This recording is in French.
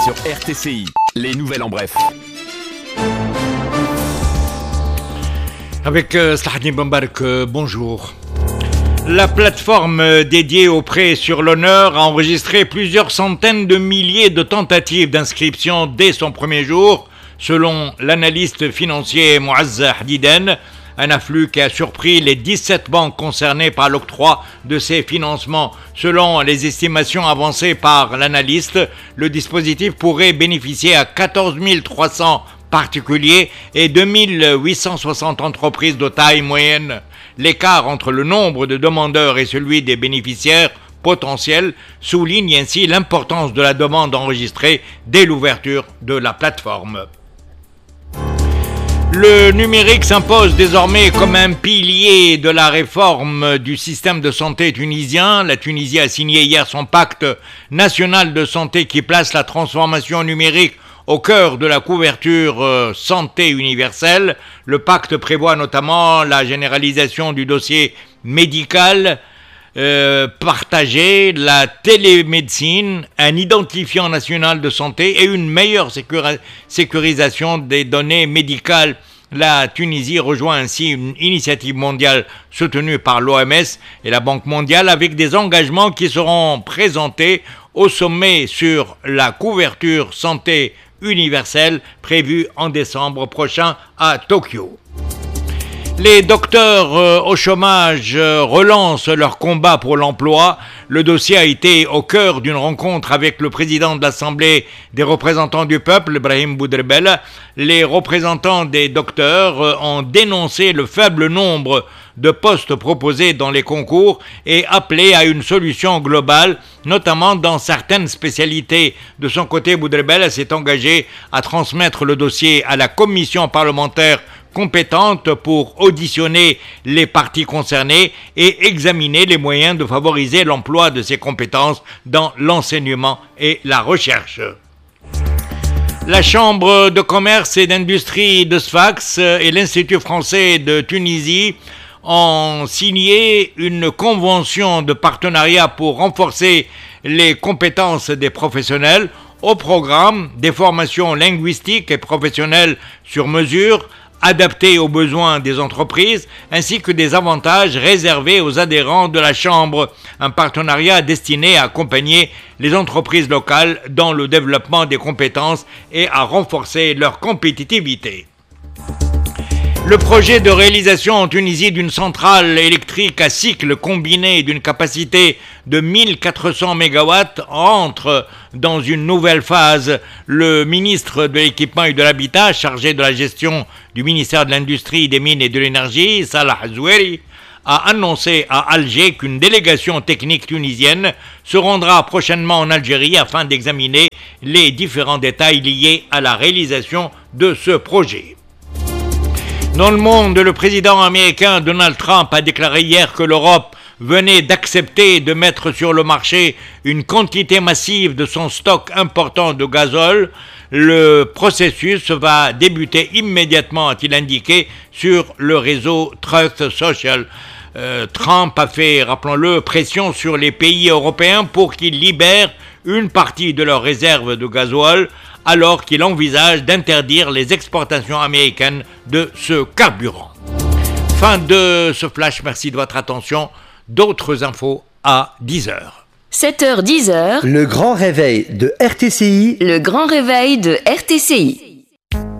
sur RTCI. Les nouvelles en bref. Avec Slahadine Bambark, bonjour. La plateforme dédiée au prêt sur l'honneur a enregistré plusieurs centaines de milliers de tentatives d'inscription dès son premier jour, selon l'analyste financier Mouazza Hadiden, un afflux qui a surpris les 17 banques concernées par l'octroi de ces financements. Selon les estimations avancées par l'analyste, le dispositif pourrait bénéficier à 14 300 particuliers et 2860 entreprises de taille moyenne. L'écart entre le nombre de demandeurs et celui des bénéficiaires potentiels souligne ainsi l'importance de la demande enregistrée dès l'ouverture de la plateforme. Le numérique s'impose désormais comme un pilier de la réforme du système de santé tunisien. La Tunisie a signé hier son pacte national de santé qui place la transformation numérique au cœur de la couverture santé universelle. Le pacte prévoit notamment la généralisation du dossier médical partagé, la télémédecine, un identifiant national de santé et une meilleure sécurisation des données médicales. La Tunisie rejoint ainsi une initiative mondiale soutenue par l'OMS et la Banque mondiale avec des engagements qui seront présentés au sommet sur la couverture santé universelle prévu en décembre prochain à Tokyo. Les docteurs au chômage relancent leur combat pour l'emploi. Le dossier a été au cœur d'une rencontre avec le président de l'Assemblée des représentants du peuple, Brahim Boudrebel. Les représentants des docteurs ont dénoncé le faible nombre de postes proposés dans les concours et appelé à une solution globale, notamment dans certaines spécialités. De son côté, Boudrebel s'est engagé à transmettre le dossier à la commission parlementaire compétente pour auditionner les parties concernées et examiner les moyens de favoriser l'emploi de ces compétences dans l'enseignement et la recherche. La Chambre de commerce et d'industrie de Sfax et l'Institut français de Tunisie ont signé une convention de partenariat pour renforcer les compétences des professionnels. Au programme, des formations linguistiques et professionnelles sur mesure adaptés aux besoins des entreprises, ainsi que des avantages réservés aux adhérents de la Chambre, un partenariat destiné à accompagner les entreprises locales dans le développement des compétences et à renforcer leur compétitivité. Le projet de réalisation en Tunisie d'une centrale électrique à cycle combiné d'une capacité de 1400 MW entre dans une nouvelle phase. Le ministre de l'Équipement et de l'Habitat, chargé de la gestion du ministère de l'Industrie, des Mines et de l'Énergie, Salah Zoueri, a annoncé à Alger qu'une délégation technique tunisienne se rendra prochainement en Algérie afin d'examiner les différents détails liés à la réalisation de ce projet. Dans le monde, le président américain Donald Trump a déclaré hier que l'Europe venait d'accepter de mettre sur le marché une quantité massive de son stock important de gazole. Le processus va débuter immédiatement, a-t-il indiqué, sur le réseau Truth Social. Trump a fait, rappelons-le, pression sur les pays européens pour qu'ils libèrent une partie de leurs réserves de gasoil, alors qu'il envisage d'interdire les exportations américaines de ce carburant. Fin de ce flash, merci de votre attention. D'autres infos à 10h. 7h-10h. Le grand réveil de RTCI. Le grand réveil de RTCI.